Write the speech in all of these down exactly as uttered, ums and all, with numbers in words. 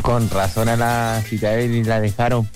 Con razón a la cita y la dejaron.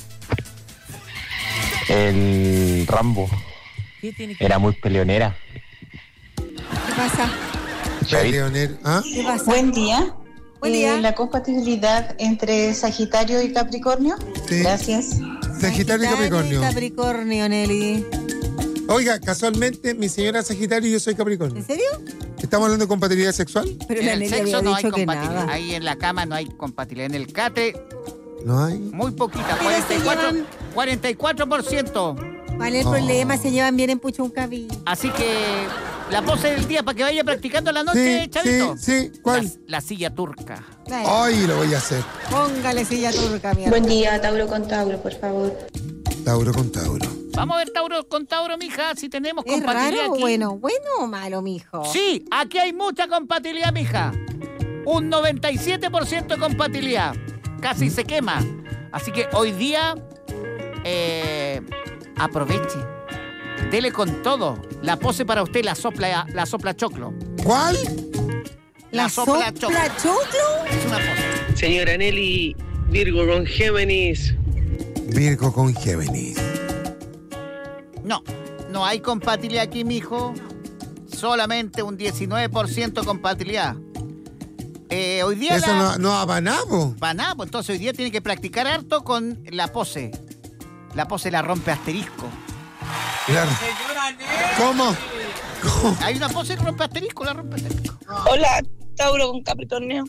El Rambo. ¿Qué tiene que Era muy peleonera. ¿Qué pasa? Peleonera. ¿Ah? ¿Qué pasa? Buen día. Buen día. Eh, la compatibilidad entre Sagitario y Capricornio. Sí. Gracias. Sagitario y Capricornio. Capricornio, Nelly. Oiga, casualmente mi señora es Sagitario y yo soy Capricornio. ¿En serio? ¿Estamos hablando de compatibilidad sexual? Pero En la el Nelly sexo había no hay dicho que compatibilidad. nada. Ahí en la cama no hay compatibilidad. En el cate, No hay. muy poquita. Pero cuarenta y cuatro, se llevan- cuarenta y cuatro por ciento. ¿Cuál es el Oh. problema? Se llevan bien en Puchuncaví. Así que la pose del día para que vaya practicando la noche, Sí, chavito. sí, sí. ¿Cuál? La, la silla turca. Ay, lo voy a hacer. Póngale silla turca, mierda. Buen día, Tauro con Tauro, por favor. Tauro con Tauro. Vamos a ver Tauro con Tauro, mija, si tenemos ¿Es compatibilidad raro o aquí. bueno? ¿Bueno o malo, mijo? Sí, aquí hay mucha compatibilidad, mija. Un noventa y siete por ciento de compatibilidad. Casi se quema. Así que hoy día, eh, aproveche. Dele con todo. La pose para usted, la sopla, la sopla choclo. ¿Cuál? ¿La sopla choclo? Es una pose. Señora Nelly, Virgo con Géminis. Virgo con Géminis. No, no hay compatibilidad aquí, mijo. Solamente un diecinueve por ciento compatibilidad. Eh, hoy día Eso la... no, no abanabo. Va nada, pues entonces hoy día tiene que practicar harto con la pose. La pose la rompe asterisco. Claro. ¿Cómo? ¿Cómo? Hay una pose que rompe asterisco, la rompe asterisco. Hola, Tauro con Capricornio.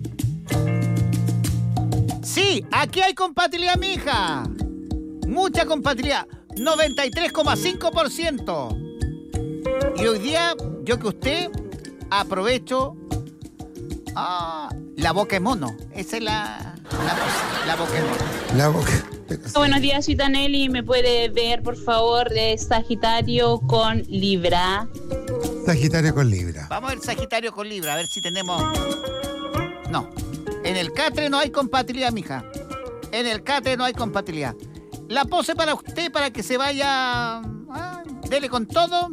Sí, aquí hay compatibilidad, mija. Mucha compatibilidad. noventa y tres coma cinco por ciento. Y hoy día, yo que usted, aprovecho ah, la boca de mono. Esa es la, la pose, la boca de mono. La boca. Buenos días, soy Taneli. ¿Me puede ver, por favor, de Sagitario con Libra? Sagitario con Libra. Vamos a ver Sagitario con Libra, a ver si tenemos... No. En el catre no hay compatibilidad, mija. En el catre no hay compatibilidad. La pose para usted, para que se vaya... ah, dele con todo.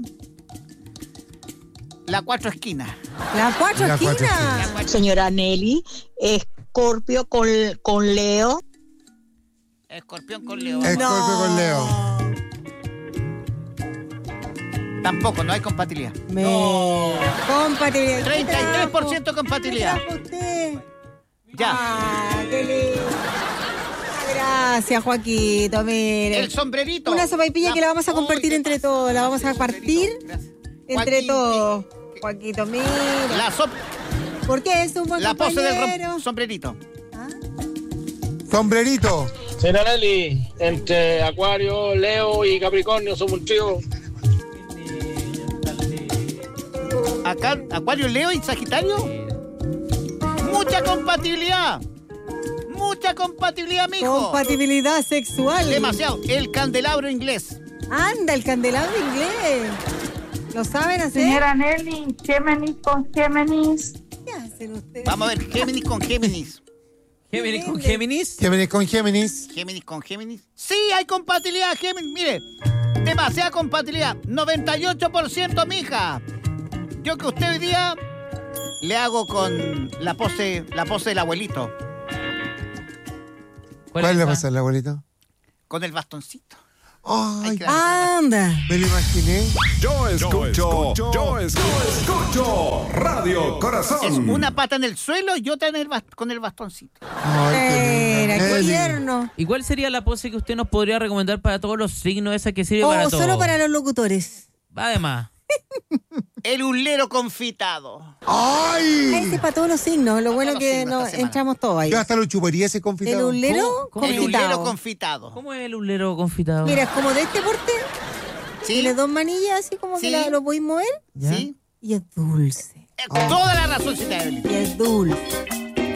La cuatro esquinas. ¿La cuatro La cuatro esquinas? esquinas. La cuatro- Señora Nelly, Escorpio con, con Leo. Escorpión con Leo. Escorpio con Leo. Tampoco, no hay compatibilidad. Me... Compatibilidad. treinta y tres por ciento compatibilidad. ¿Qué trajo usted? Ya. Ah, qué lindo. Gracias, Joaquito, mire. El sombrerito. Una sopaipilla que la vamos a compartir Oye, entre ¿qué todos. La pasa? vamos a El partir sombrerito. Gracias. entre Joaquín, todos. ¿qué- qué- Joaquito, mira. La, sop- ¿Por qué es un buen la pose del compañero? rom- sombrerito. ¿Ah? Sombrerito. Señora Nelly, entre Acuario, Leo y Capricornio somos un trío. Acá, Acuario, Leo y Sagitario. Mucha compatibilidad. Mucha compatibilidad, mijo. Compatibilidad sexual. Demasiado. El candelabro inglés. Anda, el candelabro inglés. ¿Lo saben hacer? Señora Nelly, Géminis con Géminis. ¿Qué hacen ustedes? Vamos a ver, Géminis con Géminis. Géminis con Géminis. Géminis con Géminis. Géminis con Géminis. Sí, hay compatibilidad, Géminis. Mire, demasiada compatibilidad. noventa y ocho por ciento, mija. Yo que usted hoy día le hago con la pose, la pose del abuelito. ¿Cuál le esa? pasa al abuelito? Con el bastoncito. Ay, que- Anda. me lo imaginé. Yo escucho, yo escucho, escucho Radio Corazón. Es una pata en el suelo y otra en el bast- con el bastoncito. Ay, qué Era, linda. qué Nelly. tierno. ¿Y cuál sería la pose que usted nos podría recomendar para todos los signos? Esa que sirve O para todo. solo para los locutores. Además. El hulero confitado. ¡Ay! Ese es para todos los signos. Lo Para bueno todos que los signos nos esta semana. entramos todos ahí. Yo hasta lo chuparía ese El confitado. hulero ¿Cómo? ¿Cómo? El confitado. hulero confitado. ¿Cómo es el hulero confitado? Mira, es como de este porte. ¿Sí? Tiene dos manillas así como Sí. que la- lo podéis mover. ¿Ya? ¿Sí? Y es dulce. Eh, Toda la razón, señora Evelyn. Y es dulce.